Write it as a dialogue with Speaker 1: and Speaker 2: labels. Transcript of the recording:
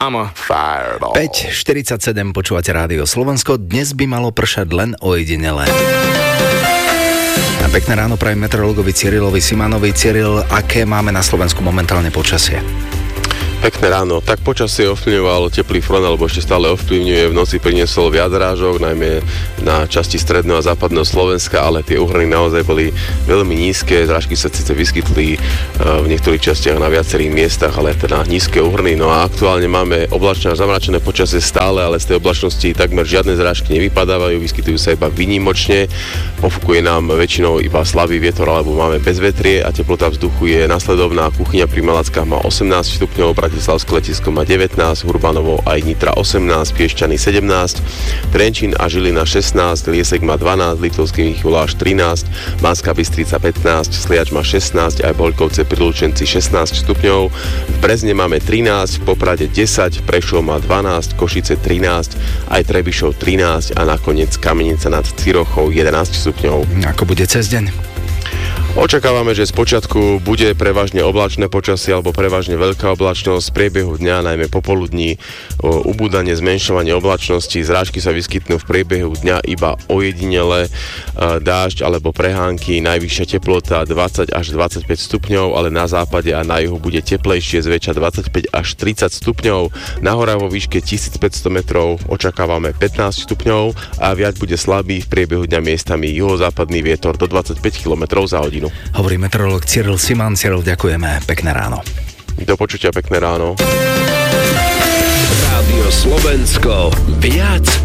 Speaker 1: 5:47 počúvate Rádio Slovensko. Dnes by malo pršať len ojedinele. A pekné ráno prajem meteorologovi Cyrilovi Simanovi. Cyril, aké máme na Slovensku momentálne počasie?
Speaker 2: Pekné ráno. Tak počasie ovplyvňoval teplý front, alebo ešte stále ovplyvňuje. V noci priniesol viac rážok, najmä na časti stredného a západného Slovenska, ale tie úhrny naozaj boli veľmi nízke. Zrážky sa síce vyskytli v niektorých častiach na viacerých miestach, ale teda nízke úhrny. No a aktuálne máme oblačné a zamračené počasie stále, ale z tej oblačnosti takmer žiadne zrážky nevypadávajú, vyskytujú sa iba výnimočne. Pofúkuje nám väčšinou iba slabý vietor, alebo máme bezvetrie a teplota vzduchu je nasledovná. Kuchyňa pri Malackách má 18 stupňov, Bratislavské letisko má 19, Hurbanovo aj Nitra 18, Piešťany 17, Trenčín a Žilina 16, Liesek má 12, Liptovský Mikuláš 13, Banská Bystrica 15, Sliač má 16, aj Boľkovce pri Lučenci 16 stupňov, v Brezne máme 13, v Poprade 10, Prešov má 12, Košice 13, aj Trebišov 13 a nakoniec Kamenica nad Cirochou 11 stupňov.
Speaker 1: Ako bude cez deň?
Speaker 2: Očakávame, že spočiatku bude prevažne oblačné počasie alebo prevažne veľká oblačnosť, v priebehu dňa, najmä popoludní, ubúdanie, zmenšovanie oblačnosti, zrážky sa vyskytnú v priebehu dňa iba ojedinele, dážď alebo prehánky, najvyššia teplota 20 až 25 stupňov, ale na západe a na juhu bude teplejšie, zväčša 25 až 30 stupňov, na horách vo výške 1500 metrov očakávame 15 stupňov a viac bude slabý, v priebehu dňa miestami juhozápadný vietor do 25 km za hodinu.
Speaker 1: Hovorí meteorológ Cyril Siman. Cyril, ďakujeme. Pekné ráno.
Speaker 2: Do počutia, pekné ráno.
Speaker 3: Rádio Slovensko. Viac